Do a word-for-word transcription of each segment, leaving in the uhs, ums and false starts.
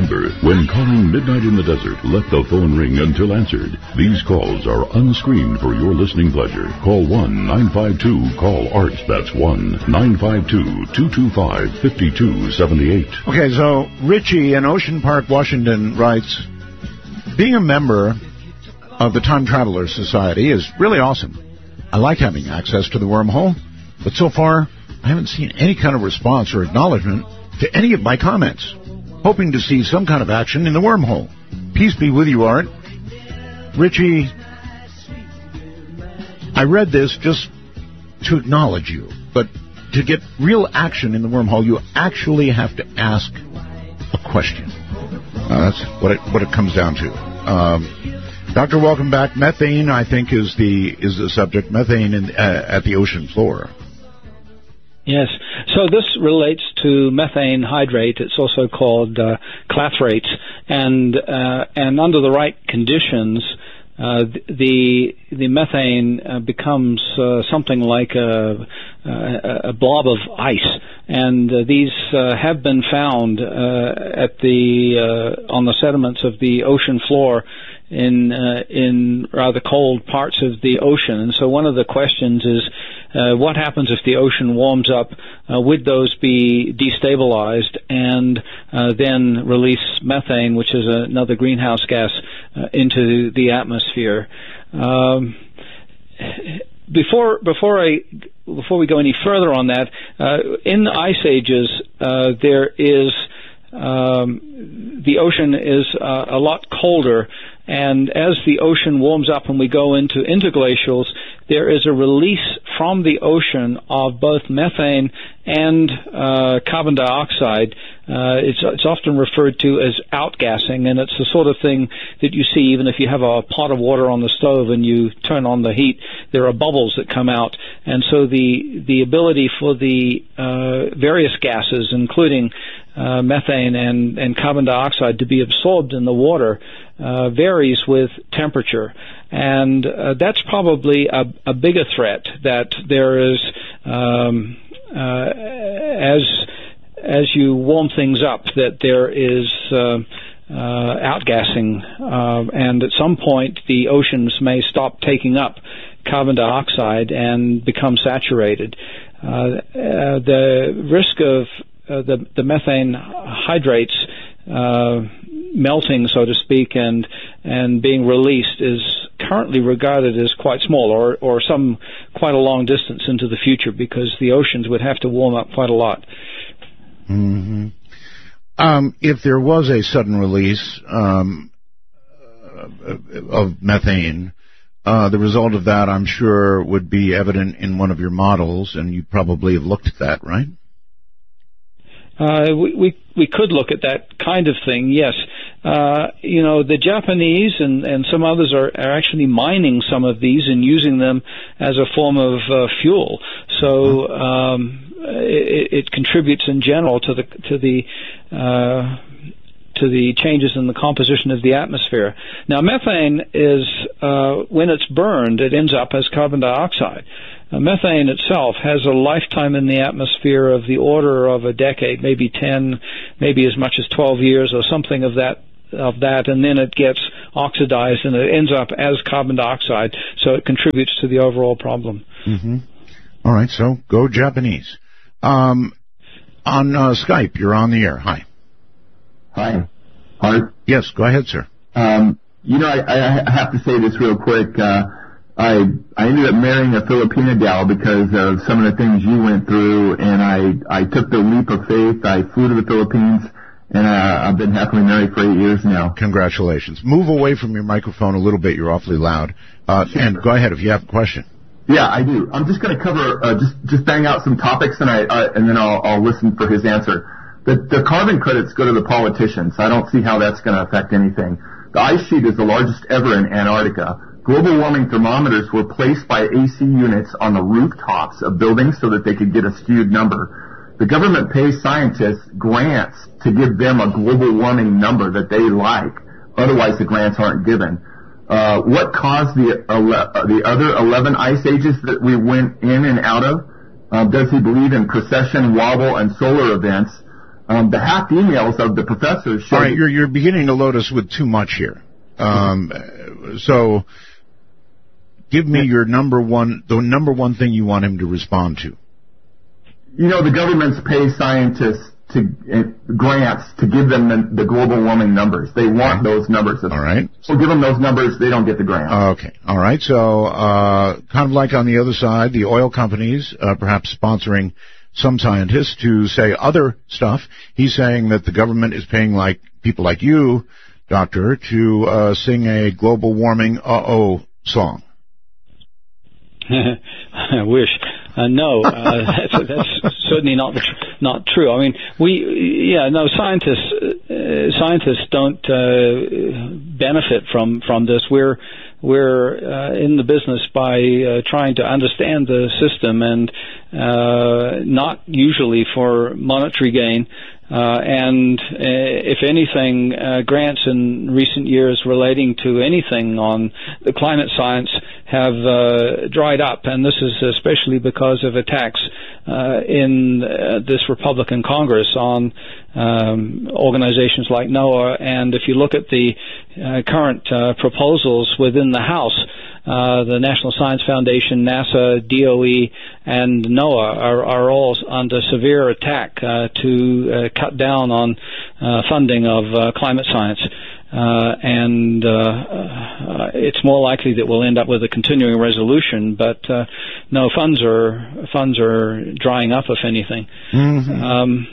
Remember, when calling Midnight in the Desert, let the phone ring until answered. These calls are unscreened for your listening pleasure. Call one nine five two call ART. That's one nine five two, two two five, five two seven eight. Okay, so Richie in Ocean Park, Washington writes, being a member of the Time Traveler Society is really awesome. I like having access to the wormhole, but so far I haven't seen any kind of response or acknowledgement to any of my comments. Hoping to see some kind of action in the wormhole. Peace be with you, Art. Richie, I read this just to acknowledge you, but to get real action in the wormhole, you actually have to ask a question. Uh, that's what it what it comes down to. Um, Doctor, welcome back. Methane, I think, is the is the subject. Methane in, uh, at the ocean floor. Yes. So this relates to methane hydrate. It's also called uh, clathrate, and uh, and under the right conditions, uh, the the methane uh, becomes uh, something like a, a, a blob of ice, and uh, these uh, have been found uh, at the uh, on the sediments of the ocean floor in uh, in rather cold parts of the ocean. And so one of the questions is, Uh, what happens if the ocean warms up? Uh, would those be destabilized and uh, then release methane, which is another greenhouse gas, uh, into the atmosphere? Um, before before I before we go any further on that, uh, in the ice ages, uh, there is um, the ocean is uh, a lot colder. And as the ocean warms up and we go into interglacials, there is a release from the ocean of both methane and uh, carbon dioxide. Uh, it's, it's often referred to as outgassing, and it's the sort of thing that you see even if you have a pot of water on the stove and you turn on the heat, there are bubbles that come out. And so the, the ability for the uh, various gases, including uh, methane and, and carbon dioxide, to be absorbed in the water Uh, varies with temperature, and uh, that's probably a, a bigger threat, that there is, um, uh, as as you warm things up, that there is uh, uh, outgassing, uh, and at some point the oceans may stop taking up carbon dioxide and become saturated. Uh, uh, the risk of uh, the, the methane hydrates uh, melting, so to speak, and and being released is currently regarded as quite small, or or some quite a long distance into the future, because the oceans would have to warm up quite a lot. Mm-hmm. Um, if there was a sudden release um, of methane, uh, the result of that, I'm sure, would be evident in one of your models, and you probably have looked at that, right? Uh, we, we we could look at that kind of thing, yes. Uh, you know, the Japanese and, and some others are, are actually mining some of these and using them as a form of uh, fuel. So um, it, it contributes in general to the to the uh, to the changes in the composition of the atmosphere. Now, methane is uh, when it's burned, it ends up as carbon dioxide. Uh, methane itself has a lifetime in the atmosphere of the order of a decade, maybe ten, maybe as much as twelve years or something of that, of that, and then it gets oxidized and it ends up as carbon dioxide, so it contributes to the overall problem. Mm-hmm. All right, so go Japanese. Um, on uh, Skype, you're on the air. Hi. Hi. Art? Yes, go ahead, sir. Um, you know, I, I have to say this real quick. Uh, I I ended up marrying a Filipina gal because of some of the things you went through, and I, I took the leap of faith. I flew to the Philippines, and uh, I've been happily married for eight years now. Congratulations. Move away from your microphone a little bit. You're awfully loud. Uh, sure. And go ahead if you have a question. Yeah, I do. I'm just going to cover, uh, just just bang out some topics, and I uh, and then I'll I'll listen for his answer. The the carbon credits go to the politicians. I don't see how that's going to affect anything. The ice sheet is the largest ever in Antarctica. Global warming thermometers were placed by A C units on the rooftops of buildings so that they could get a skewed number. The government pays scientists grants to give them a global warming number that they like. Otherwise, the grants aren't given. Uh, what caused the ele- the other eleven ice ages that we went in and out of? Uh, does he believe in precession, wobble, and solar events? Um, the hacked emails of the professors show... All right, you're, you're beginning to load us with too much here. Um, so give me your number one, the number one thing you want him to respond to. You know, the governments pay scientists to uh, grants to give them the, the global warming numbers. They want okay. those numbers. All right. So give them those numbers, they don't get the grant. Okay. All right. So uh, kind of like on the other side, the oil companies uh, perhaps sponsoring some scientists to say other stuff. He's saying that the government is paying like people like you, Doctor, to uh, sing a global warming uh-oh song. I wish. Uh, no, uh, that's, that's certainly not the tr- not true. I mean, we, yeah, no, scientists uh, scientists don't uh, benefit from from this. We're we're uh, in the business by uh, trying to understand the system, and uh, not usually for monetary gain. Uh, and uh, if anything, uh, grants in recent years relating to anything on the climate science have uh, dried up, and this is especially because of attacks uh, in uh, this Republican Congress on um, organizations like NOAA. And if you look at the uh, current uh, proposals within the House, Uh, the National Science Foundation, NASA, D O E, and NOAA are, are all under severe attack uh, to uh, cut down on uh, funding of uh, climate science. Uh, and uh, uh, it's more likely that we'll end up with a continuing resolution, but uh, no, funds are funds are drying up, if anything. Mm-hmm. Um,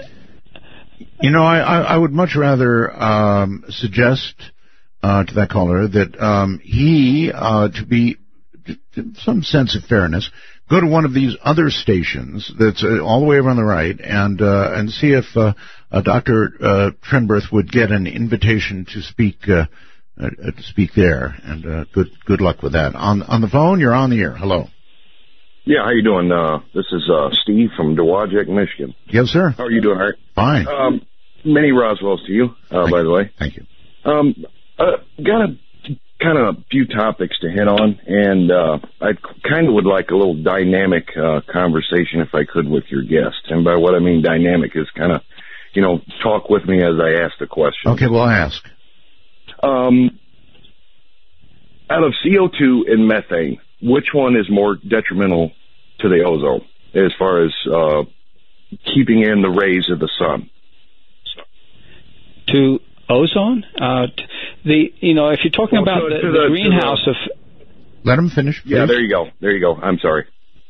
you know, I, I, I would much rather um, suggest Uh, to that caller, that um, he, uh, to be to some sense of fairness, go to one of these other stations that's uh, all the way over on the right, and uh, and see if uh, uh, Doctor Uh, Trenberth would get an invitation to speak uh, uh, to speak there. And uh, good good luck with that. On on the phone, you're on the air. Hello. Yeah, how you doing? Uh, this is uh, Steve from Dowagiac, Michigan. Yes, sir. How are you doing? All right. Fine. Um, many Roswells to you, uh, by you. the way. Thank you. Um, Uh, got a kind of a few topics to hit on, and uh, I kind of would like a little dynamic uh, conversation, if I could, with your guest. And by what I mean dynamic is kind of, you know, talk with me as I ask the question. Okay, well, ask. Um, out of C O two and methane, which one is more detrimental to the ozone as far as uh, keeping in the rays of the sun? To ozone? Uh, the you know, if you're talking well, about to, the, to the, the greenhouse the, of... Let him finish, please. Yeah, there you go. There you go. I'm sorry.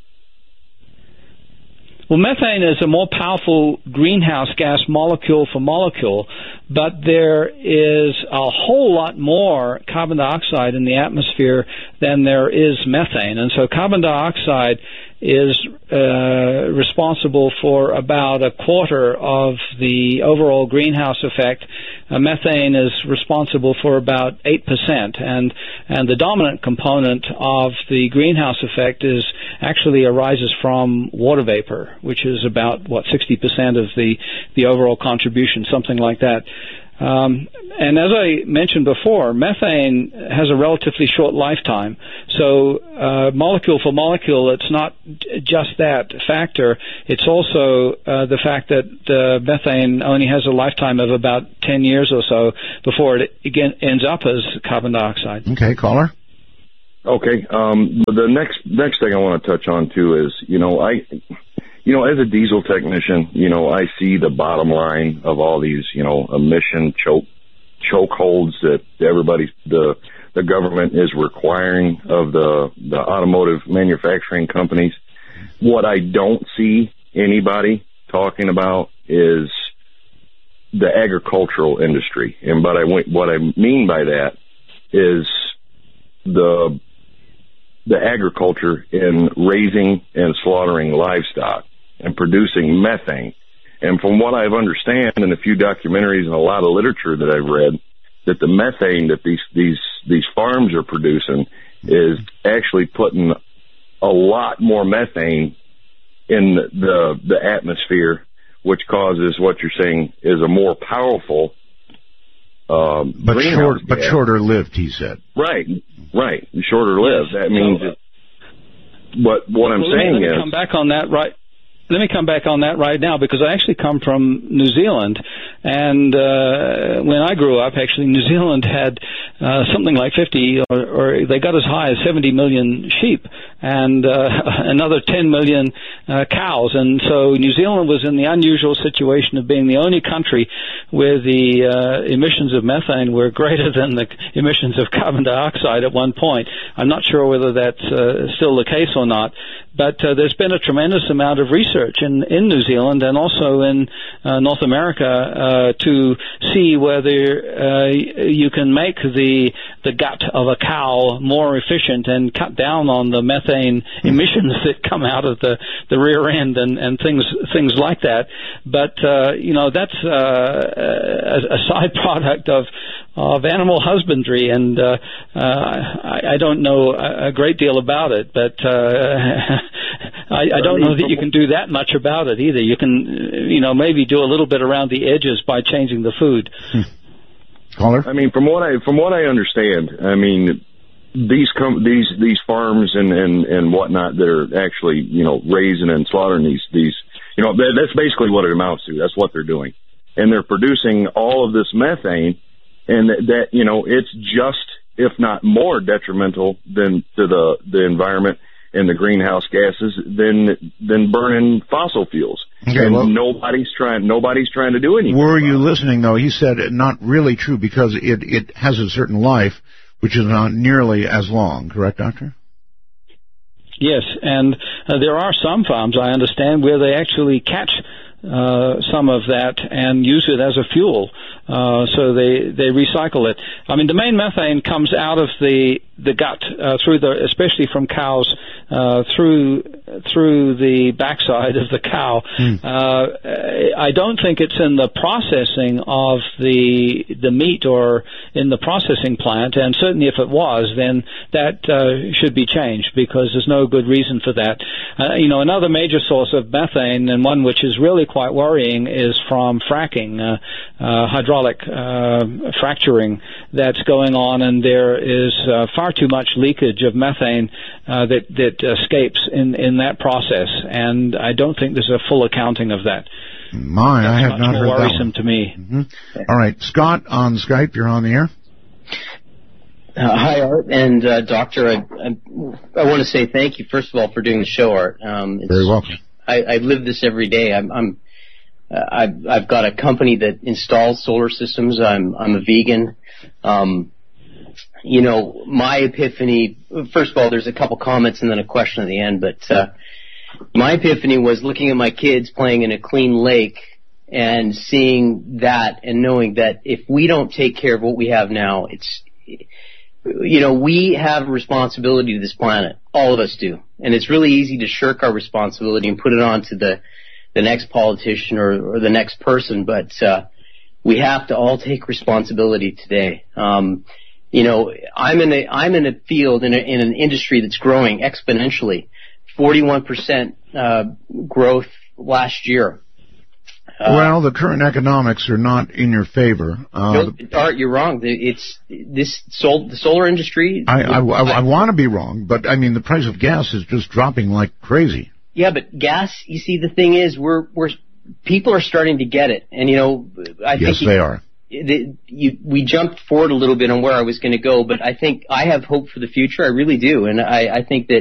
Well, methane is a more powerful greenhouse gas molecule for molecule, but there is a whole lot more carbon dioxide in the atmosphere than there is methane. And so carbon dioxide is uh, responsible for about a quarter of the overall greenhouse effect. Uh, methane is responsible for about eight percent, and and the dominant component of the greenhouse effect is actually arises from water vapor, which is about, what, sixty percent of the, the overall contribution, something like that. Um, and as I mentioned before, methane has a relatively short lifetime. So uh, molecule for molecule, it's not just that factor. It's also uh, the fact that uh, methane only has a lifetime of about ten years or so before it again ends up as carbon dioxide. Okay, caller. Okay. Um, the next next thing I want to touch on, too, is, you know, I... You know, as a diesel technician, you know, I see the bottom line of all these, you know, emission choke chokeholds that everybody, the the government is requiring of the the automotive manufacturing companies. What I don't see anybody talking about is the agricultural industry, and but I what I mean by that is the the agriculture in raising and slaughtering livestock and producing methane. And from what I've understand in a few documentaries and a lot of literature that I've read, that the methane that these these these farms are producing is actually putting a lot more methane in the the atmosphere, which causes what you're saying is a more powerful um, but short, but shorter lived, he said. Right, right, shorter lived. That means. So, uh, it, but what I'm well, saying let me is, come back on that, right? let me come back on that right now, because I actually come from New Zealand, and uh, when I grew up, actually, New Zealand had uh, something like fifty, or, or they got as high as seventy million sheep, and uh, another ten million uh, cows. And so New Zealand was in the unusual situation of being the only country where the uh, emissions of methane were greater than the emissions of carbon dioxide at one point. I'm not sure whether that's uh, still the case or not, but uh, there's been a tremendous amount of research in, in New Zealand and also in uh, North America uh, to see whether uh, you can make the the gut of a cow more efficient and cut down on the methane emissions that come out of the, the rear end and, and things things like that. But uh, you know, that's uh, a, a side product of of animal husbandry, and uh, uh, I, I don't know a great deal about it, but uh, I, I don't know that you can do that much about it either. You can, you know, maybe do a little bit around the edges by changing the food. Hmm. Caller? I mean, from what I from what I understand, I mean, these com- these these farms and, and, and whatnot that are actually, you know, raising and slaughtering these these, you know, that, that's basically what it amounts to. That's what they're doing, and they're producing all of this methane. And that, that, you know, it's just, if not more detrimental than to the, the environment and the greenhouse gases than than burning fossil fuels. Okay, and well, nobody's trying nobody's trying to do anything. Were you listening, though? He said not really true, because it, it has a certain life, which is not nearly as long. Correct, Doctor? Yes, and uh, there are some farms, I understand, where they actually catch uh, some of that and use it as a fuel. Uh, so they, they recycle it. I mean, the main methane comes out of the, the gut, uh, through the, especially from cows, uh, through, through the backside of the cow. Mm. Uh, I don't think it's in the processing of the, the meat or in the processing plant, and certainly if it was, then that, uh, should be changed, because there's no good reason for that. Uh, you know, another major source of methane, and one which is really quite worrying, is from fracking, uh, uh, hydraulic Uh, fracturing that's going on, and there is uh, far too much leakage of methane uh, that that escapes in in that process, and I don't think there's a full accounting of that. My, that's I have not heard that one. Worrisome to me. Mm-hmm. All right, Scott on Skype, you're on the air. Uh, hi, Art and uh, Doctor. I, I, I want to say thank you, first of all, for doing the show, Art. Um, it's, Very welcome. I, I live this every day. I'm, I'm Uh, I've, I've got a company that installs solar systems. I'm, I'm a vegan. Um, you know, my epiphany, first of all, there's a couple comments and then a question at the end, but, uh, my epiphany was looking at my kids playing in a clean lake and seeing that and knowing that if we don't take care of what we have now, it's, you know, we have a responsibility to this planet. All of us do. And it's really easy to shirk our responsibility and put it on to the, the next politician or, or the next person, but uh, we have to all take responsibility today. Um, you know, I'm in a I'm in a field in, a, in an industry that's growing exponentially, forty-one percent uh, growth last year. Uh, well, the current economics are not in your favor. Uh, no, Art, you're wrong. It's this sol- the solar industry. I I, I, I want to be wrong, but I mean the price of gas is just dropping like crazy. Yeah, but gas, you see, the thing is, we're, we're, people are starting to get it. And, you know, I yes, think. Yes, they are. The, you, we jumped forward a little bit on where I was going to go, but I think I have hope for the future. I really do. And I, I think that